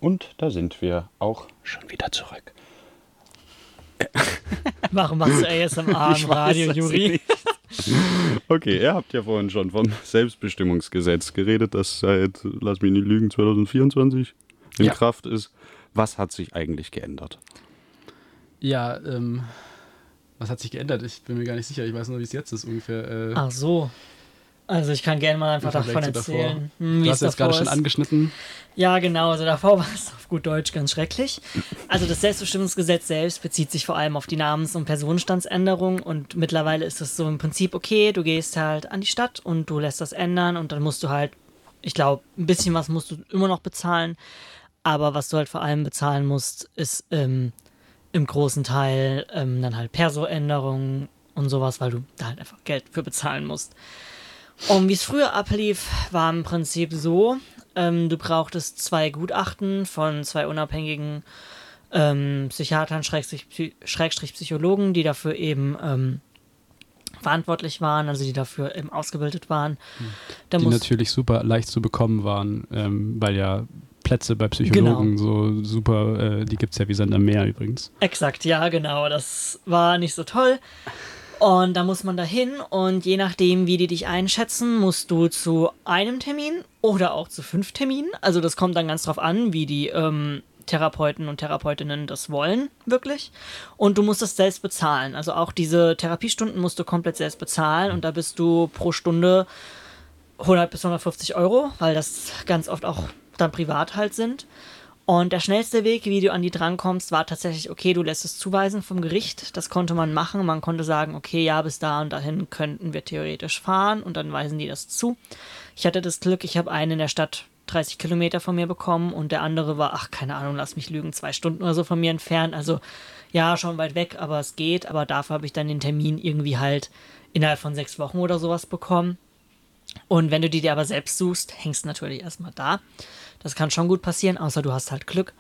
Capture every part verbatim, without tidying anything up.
Und da sind wir auch schon wieder zurück. Warum machst du A S M R im Radio, Juri? Okay, ihr habt ja vorhin schon vom Selbstbestimmungsgesetz geredet, das seit, lass mich nicht lügen, zwanzig vierundzwanzig in Ja. Kraft ist. Was hat sich eigentlich geändert? Ja, ähm, was hat sich geändert? Ich bin mir gar nicht sicher. Ich weiß nur, wie es jetzt ist ungefähr. Äh, Ach so. Also ich kann gerne mal einfach im Vergleich davon zu davor. erzählen, hm, wie Du es hast jetzt davor gerade schon ist. angeschnitten. Ja, genau. Also davor war es auf gut Deutsch ganz schrecklich. Also das Selbstbestimmungsgesetz selbst bezieht sich vor allem auf die Namens- und Personenstandsänderung und mittlerweile ist es so im Prinzip, okay, du gehst halt an die Stadt und du lässt das ändern und dann musst du halt, ich glaube, ein bisschen was musst du immer noch bezahlen, aber was du halt vor allem bezahlen musst, ist ähm, im großen Teil ähm, dann halt Perso-Änderungen und sowas, weil du da halt einfach Geld für bezahlen musst. Und wie es früher ablief, war im Prinzip so, ähm, du brauchtest zwei Gutachten von zwei unabhängigen ähm, Psychiatern, Schrägstrich, Psy- Schrägstrich Psychologen, die dafür eben ähm, verantwortlich waren, also die dafür eben ausgebildet waren. Da Die muss, natürlich super leicht zu bekommen waren, ähm, weil ja Plätze bei Psychologen so super, äh, die gibt es ja wie Sand am Meer übrigens. Exakt, ja, genau. Das war nicht so toll. Und da muss man da hin und je nachdem, wie die dich einschätzen, musst du zu einem Termin oder auch zu fünf Terminen. Also das kommt dann ganz drauf an, wie die ähm, Therapeuten und Therapeutinnen das wollen, wirklich. Und du musst das selbst bezahlen. Also auch diese Therapiestunden musst du komplett selbst bezahlen und da bist du pro Stunde hundert bis hundertfünfzig Euro, weil das ganz oft auch dann privat halt sind. Und der schnellste Weg, wie du an die drankommst, war tatsächlich, okay, du lässt es zuweisen vom Gericht. Das konnte man machen. Man konnte sagen, okay, ja, bis da und dahin könnten wir theoretisch fahren und dann weisen die das zu. Ich hatte das Glück, ich habe einen in der Stadt dreißig Kilometer von mir bekommen und der andere war, ach, keine Ahnung, lass mich lügen, zwei Stunden oder so von mir entfernt. Also ja, schon weit weg, aber es geht. Aber dafür habe ich dann den Termin irgendwie halt innerhalb von sechs Wochen oder sowas bekommen. Und wenn du die dir aber selbst suchst, hängst du natürlich erstmal da. Das kann schon gut passieren, außer du hast halt Glück.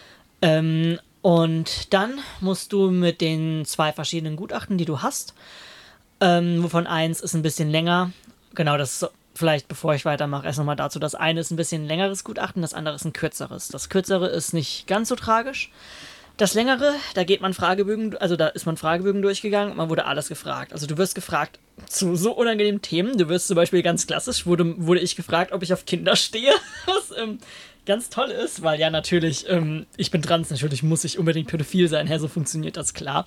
Ähm, und dann musst du mit den zwei verschiedenen Gutachten, die du hast, ähm, wovon eins ist ein bisschen länger. Genau, das ist so, vielleicht bevor ich weitermache, erst nochmal dazu. Das eine ist ein bisschen längeres Gutachten, das andere ist ein kürzeres. Das kürzere ist nicht ganz so tragisch. Das längere, da geht man Fragebögen, also da ist man Fragebögen durchgegangen und man wurde alles gefragt. Also du wirst gefragt zu so unangenehmen Themen. Du wirst zum Beispiel ganz klassisch, wurde, wurde ich gefragt, ob ich auf Kinder stehe, was ähm, ganz toll ist, weil ja natürlich, ähm, ich bin trans, natürlich muss ich unbedingt pädophil sein, hä, so funktioniert das, klar.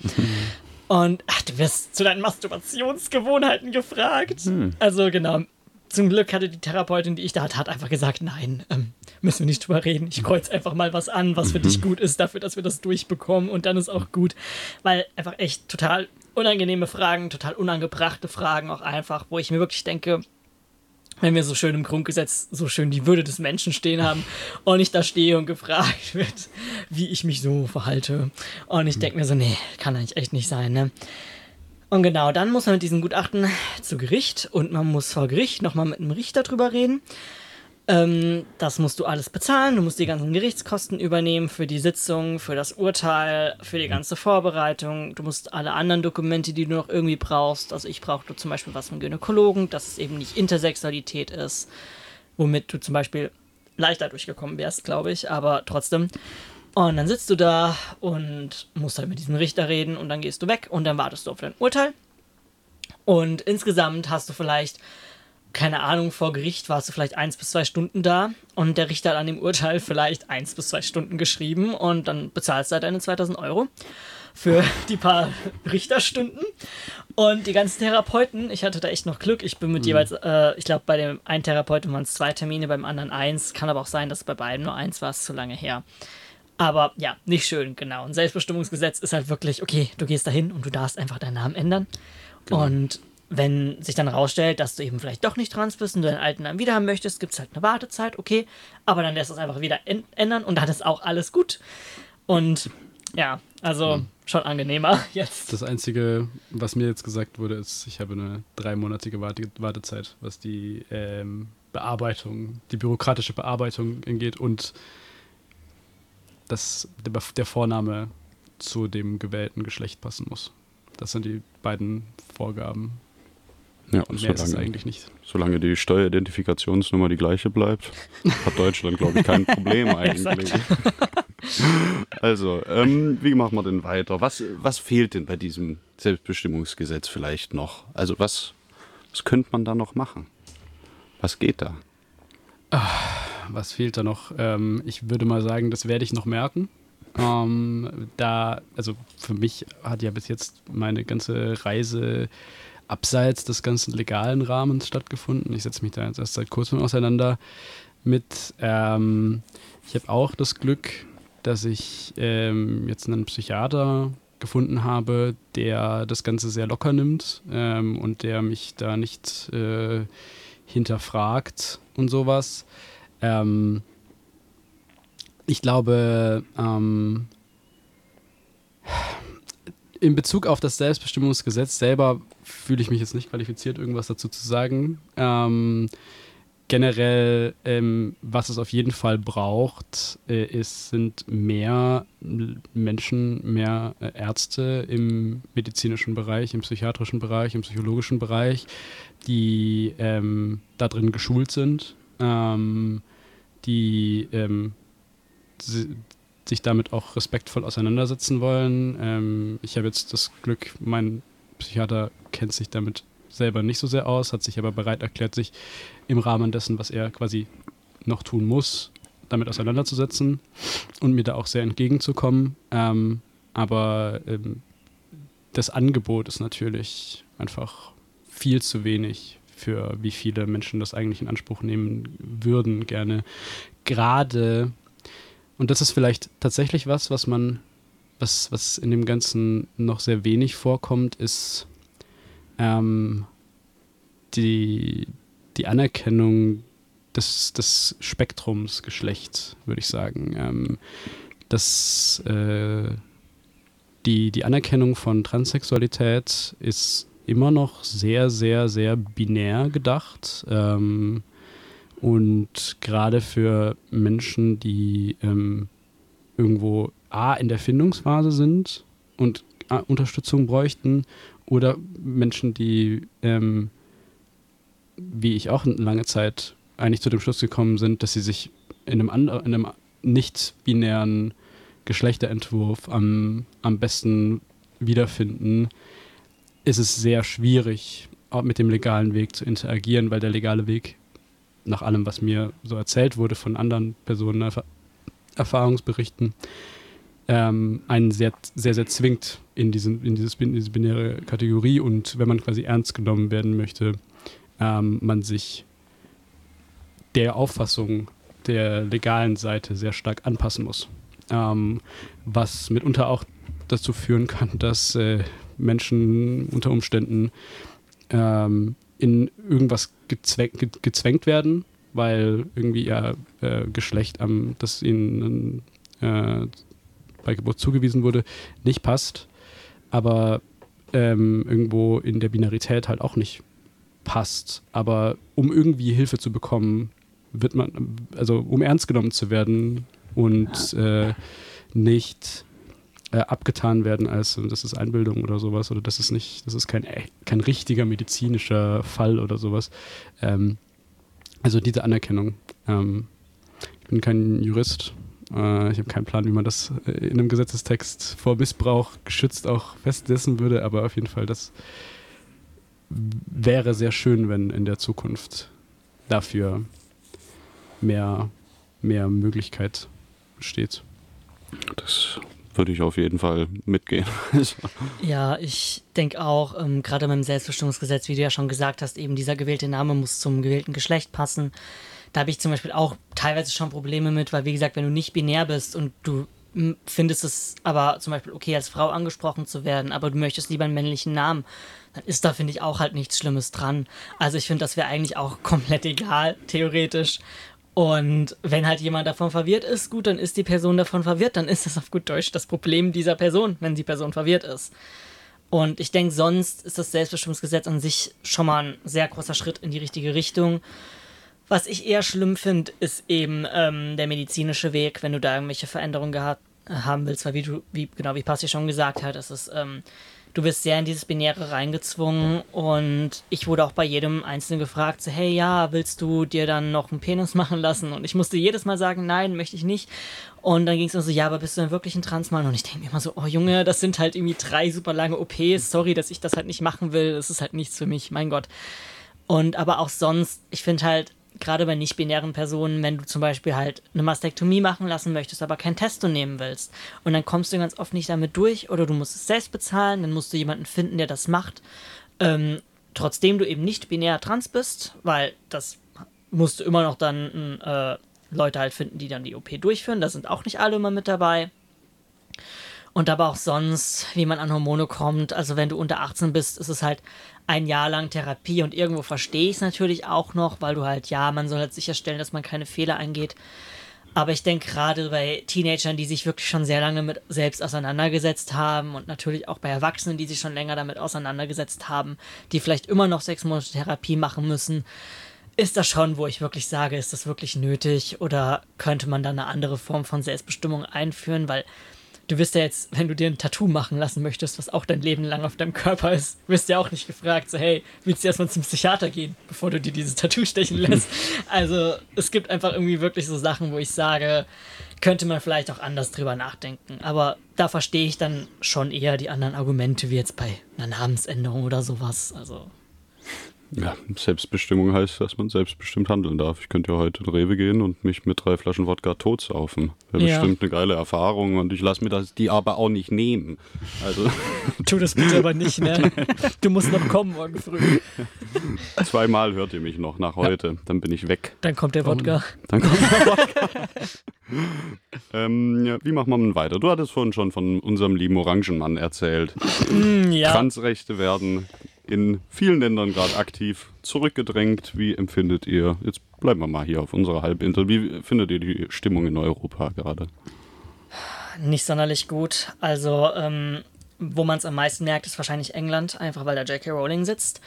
Und ach, du wirst zu deinen Masturbationsgewohnheiten gefragt. Hm. Also genau, zum Glück hatte die Therapeutin, die ich da hatte, hat einfach gesagt, nein, ähm, müssen wir nicht drüber reden. Ich kreuze einfach mal was an, was für Mhm. dich gut ist, dafür, dass wir das durchbekommen und dann ist auch gut. Weil einfach echt total unangenehme Fragen, total unangebrachte Fragen auch einfach, wo ich mir wirklich denke, wenn wir so schön im Grundgesetz so schön die Würde des Menschen stehen haben und ich da stehe und gefragt wird, wie ich mich so verhalte. Und ich denke mir so, nee, kann eigentlich echt nicht sein, ne? Und genau, dann muss man mit diesem Gutachten zu Gericht und man muss vor Gericht nochmal mit einem Richter drüber reden. Ähm, das musst du alles bezahlen, du musst die ganzen Gerichtskosten übernehmen für die Sitzung, für das Urteil, für die ganze Vorbereitung. Du musst alle anderen Dokumente, die du noch irgendwie brauchst, also ich brauchte zum Beispiel was vom Gynäkologen, dass es eben nicht Intersexualität ist, womit du zum Beispiel leichter durchgekommen wärst, glaube ich, aber trotzdem. Und dann sitzt du da und musst halt mit diesem Richter reden und dann gehst du weg und dann wartest du auf dein Urteil. Und insgesamt hast du vielleicht, keine Ahnung, vor Gericht warst du vielleicht eins bis zwei Stunden da und der Richter hat an dem Urteil vielleicht eins bis zwei Stunden geschrieben und dann bezahlst du halt deine zweitausend Euro für die paar Richterstunden. Und die ganzen Therapeuten, ich hatte da echt noch Glück, ich bin mit Mhm. jeweils, äh, ich glaube bei dem einen Therapeuten waren es zwei Termine, beim anderen eins, kann aber auch sein, dass bei beiden nur eins war, ist zu lange her. Aber ja, nicht schön, genau. Ein Selbstbestimmungsgesetz ist halt wirklich, okay, du gehst dahin und du darfst einfach deinen Namen ändern. Genau. Und wenn sich dann rausstellt, dass du eben vielleicht doch nicht trans bist und du deinen alten Namen wieder haben möchtest, gibt es halt eine Wartezeit, okay. Aber dann lässt du es einfach wieder en- ändern und dann ist auch alles gut. Und ja, also Ja. schon angenehmer jetzt. Das Einzige, was mir jetzt gesagt wurde, ist, ich habe eine dreimonatige Warte- Wartezeit, was die ähm, Bearbeitung, die bürokratische Bearbeitung angeht und dass der, der Vorname zu dem gewählten Geschlecht passen muss. Das sind die beiden Vorgaben. Ja, und mehr ist es solange, eigentlich nicht. solange die Steueridentifikationsnummer die gleiche bleibt, hat Deutschland, glaube ich, kein Problem eigentlich. Also, ähm, wie machen wir denn weiter? Was, was fehlt denn bei diesem Selbstbestimmungsgesetz vielleicht noch? Also was, was könnte man da noch machen? Was geht da? Was fehlt da noch? Ähm, ich würde mal sagen, das werde ich noch merken. Ähm, da, also für mich hat ja bis jetzt meine ganze Reise abseits des ganzen legalen Rahmens stattgefunden. Ich setze mich da jetzt erst seit kurzem auseinander mit. Ähm, ich habe auch das Glück, dass ich ähm, jetzt einen Psychiater gefunden habe, der das Ganze sehr locker nimmt ähm, und der mich da nicht äh, hinterfragt und sowas. Ähm, ich glaube, ähm, in Bezug auf das Selbstbestimmungsgesetz selber fühle ich mich jetzt nicht qualifiziert, irgendwas dazu zu sagen. Ähm, generell, ähm, was es auf jeden Fall braucht, äh, ist, sind mehr Menschen, mehr äh, Ärzte im medizinischen Bereich, im psychiatrischen Bereich, im psychologischen Bereich, die ähm, da drin geschult sind, ähm, die ähm, si- sich damit auch respektvoll auseinandersetzen wollen. Ähm, ich habe jetzt das Glück, mein Psychiater kennt sich damit selber nicht so sehr aus, hat sich aber bereit erklärt, sich im Rahmen dessen, was er quasi noch tun muss, damit auseinanderzusetzen und mir da auch sehr entgegenzukommen. Ähm, aber ähm, das Angebot ist natürlich einfach viel zu wenig für wie viele Menschen das eigentlich in Anspruch nehmen würden, gerne. Gerade, und das ist vielleicht tatsächlich was, was man, was, was in dem Ganzen noch sehr wenig vorkommt, ist ähm, die, die Anerkennung des, des Spektrums Geschlecht, würde ich sagen. Ähm, das, äh, die, die Anerkennung von Transsexualität ist immer noch sehr, sehr, sehr binär gedacht. Ähm, und gerade für Menschen, die ähm, irgendwo A, in der Findungsphase sind und A, Unterstützung bräuchten, oder Menschen, die, ähm, wie ich auch lange Zeit eigentlich zu dem Schluss gekommen sind, dass sie sich in einem, andre, in einem nicht-binären Geschlechterentwurf am, am besten wiederfinden, ist es sehr schwierig, auch mit dem legalen Weg zu interagieren, weil der legale Weg, nach allem, was mir so erzählt wurde von anderen Personen, Erf- Erfahrungsberichten, ähm, einen sehr, sehr, sehr zwingt in, diesen, in, dieses, in diese binäre Kategorie, und wenn man quasi ernst genommen werden möchte, ähm, man sich der Auffassung der legalen Seite sehr stark anpassen muss. Ähm, was mitunter auch dazu führen kann, dass äh, Menschen unter Umständen ähm, in irgendwas gezwängt, ge- gezwängt werden, weil irgendwie ihr äh, Geschlecht, am, das ihnen äh, bei Geburt zugewiesen wurde, nicht passt, aber ähm, irgendwo in der Binarität halt auch nicht passt. Aber um irgendwie Hilfe zu bekommen, wird man, also um ernst genommen zu werden und äh, nicht äh, abgetan werden als, das ist Einbildung oder sowas, oder das ist nicht, das ist kein, kein richtiger medizinischer Fall oder sowas. Ähm, also diese Anerkennung. Ähm, ich bin kein Jurist. Äh, ich habe keinen Plan, wie man das äh, in einem Gesetzestext vor Missbrauch geschützt auch festsetzen würde, aber auf jeden Fall, das wäre sehr schön, wenn in der Zukunft dafür mehr, mehr Möglichkeit besteht. Das würde ich auf jeden Fall mitgehen. Ja, ich denke auch, ähm, gerade beim Selbstbestimmungsgesetz, wie du ja schon gesagt hast, eben dieser gewählte Name muss zum gewählten Geschlecht passen. Da habe ich zum Beispiel auch teilweise schon Probleme mit, weil wie gesagt, wenn du nicht binär bist und du m, findest es aber zum Beispiel okay, als Frau angesprochen zu werden, aber du möchtest lieber einen männlichen Namen, dann ist da, finde ich, auch halt nichts Schlimmes dran. Also ich finde, das wäre eigentlich auch komplett egal, theoretisch. Und wenn halt jemand davon verwirrt ist, gut, dann ist die Person davon verwirrt, dann ist das auf gut Deutsch das Problem dieser Person, wenn die Person verwirrt ist. Und ich denke, sonst ist das Selbstbestimmungsgesetz an sich schon mal ein sehr großer Schritt in die richtige Richtung. Was ich eher schlimm finde, ist eben ähm, der medizinische Weg, wenn du da irgendwelche Veränderungen gehabt haben willst, weil wie du, wie, genau wie Passi schon gesagt hat, es ist ähm, du wirst sehr in dieses Binäre reingezwungen und ich wurde auch bei jedem Einzelnen gefragt, so, hey, ja, willst du dir dann noch einen Penis machen lassen? Und ich musste jedes Mal sagen, nein, möchte ich nicht. Und dann ging es immer so, ja, aber bist du denn wirklich ein Transmann? Und ich denke mir immer so, oh Junge, das sind halt irgendwie drei super lange O Ps, sorry, dass ich das halt nicht machen will, das ist halt nichts für mich, mein Gott. Und aber auch sonst, ich finde halt, gerade bei nicht-binären Personen, wenn du zum Beispiel halt eine Mastektomie machen lassen möchtest, aber kein Testo nehmen willst und dann kommst du ganz oft nicht damit durch oder du musst es selbst bezahlen, dann musst du jemanden finden, der das macht, ähm, trotzdem du eben nicht binär trans bist, weil das musst du immer noch dann äh, Leute halt finden, die dann die O P durchführen, da sind auch nicht alle immer mit dabei. Und aber auch sonst, wie man an Hormone kommt, also wenn du unter achtzehn bist, ist es halt ein Jahr lang Therapie und irgendwo verstehe ich es natürlich auch noch, weil du halt, ja, man soll halt sicherstellen, dass man keine Fehler eingeht. Aber ich denke gerade bei Teenagern, die sich wirklich schon sehr lange mit selbst auseinandergesetzt haben und natürlich auch bei Erwachsenen, die sich schon länger damit auseinandergesetzt haben, die vielleicht immer noch sechs Monate Therapie machen müssen, ist das schon, wo ich wirklich sage, ist das wirklich nötig oder könnte man da eine andere Form von Selbstbestimmung einführen, weil du wirst ja jetzt, wenn du dir ein Tattoo machen lassen möchtest, was auch dein Leben lang auf deinem Körper ist, wirst ja auch nicht gefragt, so hey, willst du erstmal zum Psychiater gehen, bevor du dir dieses Tattoo stechen lässt? Also es gibt einfach irgendwie wirklich so Sachen, wo ich sage, könnte man vielleicht auch anders drüber nachdenken. Aber da verstehe ich dann schon eher die anderen Argumente, wie jetzt bei einer Namensänderung oder sowas. Also Ja, Selbstbestimmung heißt, dass man selbstbestimmt handeln darf. Ich könnte ja heute in Rewe gehen und mich mit drei Flaschen Wodka totsaufen. Wäre Ja. bestimmt eine geile Erfahrung und ich lasse mir das die aber auch nicht nehmen. Also tu das bitte aber nicht, ne? Du musst noch kommen morgen früh. zweimal hört ihr mich noch nach heute, dann bin ich weg. Dann kommt der Wodka. Dann kommt der Wodka. ähm, ja, wie machen wir denn weiter? Du hattest vorhin schon von unserem lieben Orangenmann erzählt. Mm, ja. Transrechte werden in vielen Ländern gerade aktiv zurückgedrängt. Wie empfindet ihr, jetzt bleiben wir mal hier auf unserer Halbinsel, wie findet ihr die Stimmung in Europa gerade? Nicht sonderlich gut. Also, ähm, wo man es am meisten merkt, ist wahrscheinlich England, einfach weil da J K Rowling sitzt.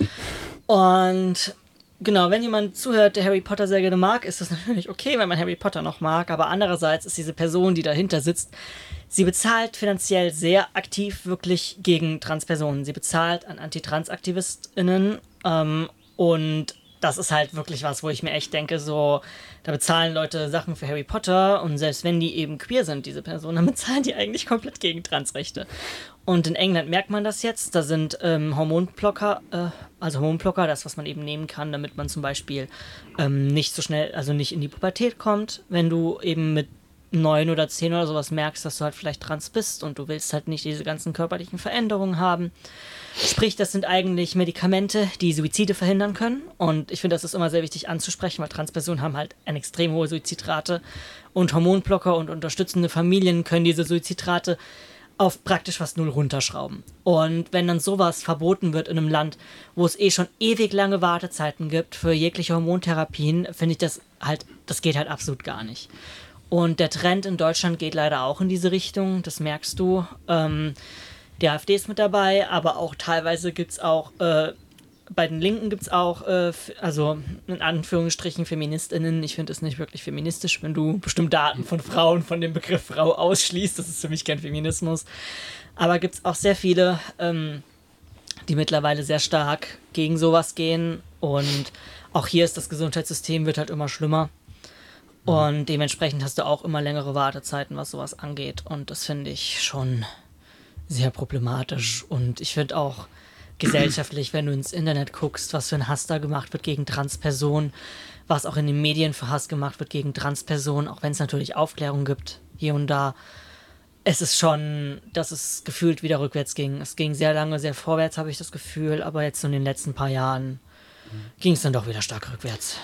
Und genau, wenn jemand zuhört, der Harry Potter sehr gerne mag, ist das natürlich okay, wenn man Harry Potter noch mag, aber andererseits ist diese Person, die dahinter sitzt, sie bezahlt finanziell sehr aktiv wirklich gegen Transpersonen. Sie bezahlt an Anti-Trans-AktivistInnen ähm, und das ist halt wirklich was, wo ich mir echt denke, so, da bezahlen Leute Sachen für Harry Potter und selbst wenn die eben queer sind, diese Personen, dann bezahlen die eigentlich komplett gegen Transrechte. Und in England merkt man das jetzt, da sind ähm, Hormonblocker, äh, also Hormonblocker, das, was man eben nehmen kann, damit man zum Beispiel ähm, nicht so schnell, also nicht in die Pubertät kommt, wenn du eben mit neun oder zehn oder sowas merkst, dass du halt vielleicht trans bist und du willst halt nicht diese ganzen körperlichen Veränderungen haben. Sprich, das sind eigentlich Medikamente, die Suizide verhindern können und ich finde, das ist immer sehr wichtig anzusprechen, weil Transpersonen haben halt eine extrem hohe Suizidrate und Hormonblocker und unterstützende Familien können diese Suizidrate auf praktisch fast null runterschrauben. Und wenn dann sowas verboten wird in einem Land, wo es eh schon ewig lange Wartezeiten gibt für jegliche Hormontherapien, finde ich das halt, das geht halt absolut gar nicht. Und der Trend in Deutschland geht leider auch in diese Richtung, das merkst du. Ähm, die AfD ist mit dabei, aber auch teilweise gibt es auch, äh, bei den Linken gibt es auch, äh, f- also in Anführungsstrichen FeministInnen. Ich finde es nicht wirklich feministisch, wenn du bestimmte Arten von Frauen von dem Begriff Frau ausschließt. Das ist für mich kein Feminismus. Aber gibt es auch sehr viele, ähm, die mittlerweile sehr stark gegen sowas gehen. Und auch hier ist das Gesundheitssystem, wird halt immer schlimmer. Und dementsprechend hast du auch immer längere Wartezeiten, was sowas angeht. Und das finde ich schon sehr problematisch. Und ich finde auch gesellschaftlich, wenn du ins Internet guckst, was für ein Hass da gemacht wird gegen Transpersonen, was auch in den Medien für Hass gemacht wird gegen Transpersonen, auch wenn es natürlich Aufklärung gibt, hier und da. Es ist schon, dass es gefühlt wieder rückwärts ging. Es ging sehr lange, sehr vorwärts, habe ich das Gefühl. Aber jetzt so in den letzten paar Jahren ging es dann doch wieder stark rückwärts.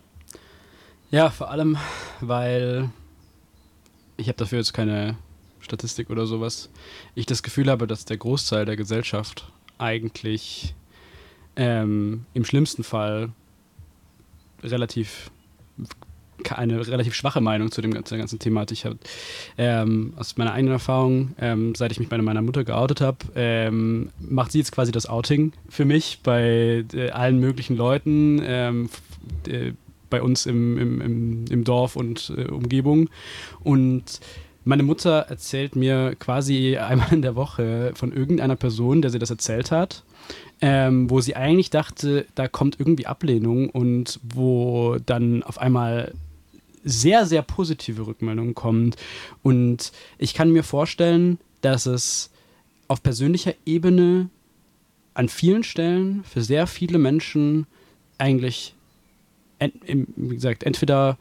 Ja, vor allem, weil ich habe dafür jetzt keine Statistik oder sowas. Ich das Gefühl habe, dass der Großteil der Gesellschaft eigentlich ähm, im schlimmsten Fall relativ eine relativ schwache Meinung zu dem ganzen, der ganzen Thematik hat. Ähm, aus meiner eigenen Erfahrung, ähm, seit ich mich bei meiner Mutter geoutet habe, ähm, macht sie jetzt quasi das Outing für mich bei äh, allen möglichen Leuten, ähm, f- äh, bei uns im, im, im, im Dorf und äh, Umgebung. Und meine Mutter erzählt mir quasi einmal in der Woche von irgendeiner Person, der sie das erzählt hat, ähm, wo sie eigentlich dachte, da kommt irgendwie Ablehnung und wo dann auf einmal sehr, sehr positive Rückmeldungen kommt. Und ich kann mir vorstellen, dass es auf persönlicher Ebene an vielen Stellen für sehr viele Menschen eigentlich, ent, wie gesagt, entweder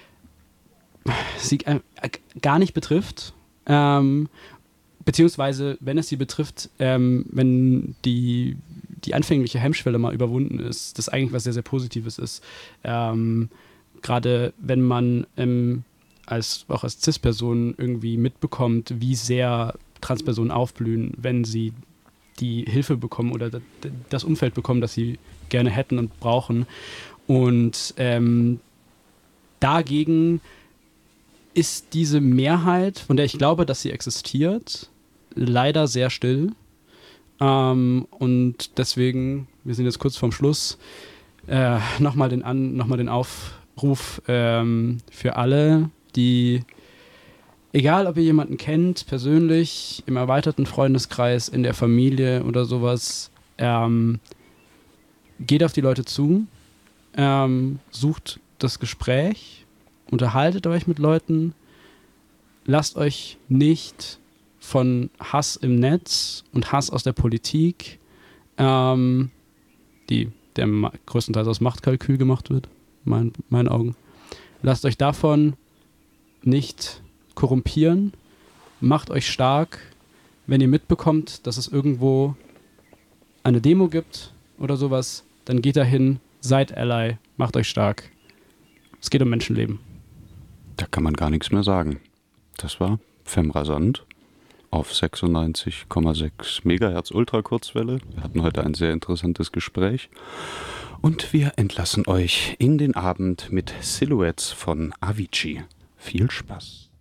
sie äh, gar nicht betrifft, ähm, beziehungsweise, wenn es sie betrifft, ähm, wenn die, die anfängliche Hemmschwelle mal überwunden ist, das eigentlich was sehr, sehr Positives ist. Ähm, Gerade wenn man ähm, als, auch als Cis-Person irgendwie mitbekommt, wie sehr Transpersonen aufblühen, wenn sie die Hilfe bekommen oder das Umfeld bekommen, das sie gerne hätten und brauchen. Und ähm, dagegen ist diese Mehrheit, von der ich glaube, dass sie existiert, leider sehr still. Ähm, und deswegen, wir sind jetzt kurz vorm Schluss, äh, nochmal den, An- noch mal den Aufruf ähm, für alle, die, egal ob ihr jemanden kennt, persönlich, im erweiterten Freundeskreis, in der Familie oder sowas, ähm, geht auf die Leute zu, ähm, sucht das Gespräch, unterhaltet euch mit Leuten, lasst euch nicht von Hass im Netz und Hass aus der Politik, ähm, die der ma- größtenteils aus Machtkalkül gemacht wird, in mein, meinen Augen, lasst euch davon nicht korrumpieren, macht euch stark, wenn ihr mitbekommt, dass es irgendwo eine Demo gibt oder sowas, dann geht dahin, seid Ally, macht euch stark. Es geht um Menschenleben. Da kann man gar nichts mehr sagen. Das war Femrasant auf sechsundneunzig Komma sechs Megahertz Ultrakurzwelle. Wir hatten heute ein sehr interessantes Gespräch. Und wir entlassen euch in den Abend mit Silhouettes von Avicii. Viel Spaß.